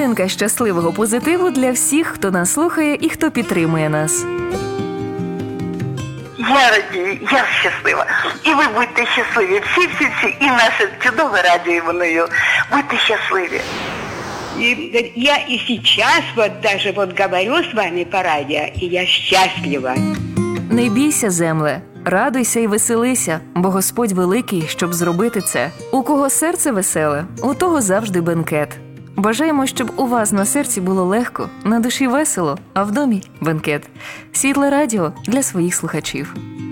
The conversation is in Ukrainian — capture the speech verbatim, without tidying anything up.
Хвилинка щасливого позитиву для всіх, хто нас слухає і хто підтримує нас. Я радію, я щаслива. І ви будьте щасливі. Всі-всі-всі. І наше чудове радіо Іваною. Будьте щасливі. И я и сейчас вот даже вот говорю с вами по радио, и я счастлива. Не бійся, земле, радуйся і веселися, бо Господь великий, щоб зробити це. У кого серце веселе, у того завжди бенкет. Бажаємо, щоб у вас на серці було легко, на душі весело, а в домі – бенкет. Світле радіо для своїх слухачів.